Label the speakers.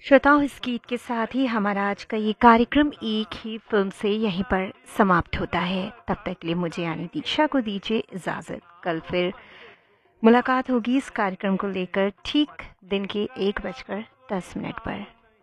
Speaker 1: श्रोताओं, इस गीत के साथ ही हमारा आज का ये कार्यक्रम एक ही फिल्म से यहीं पर समाप्त होता है। तब तक के लिए मुझे यानी दीक्षा को दीजिए इजाज़त। कल फिर मुलाकात होगी इस कार्यक्रम को लेकर ठीक दिन के 1:10 पर।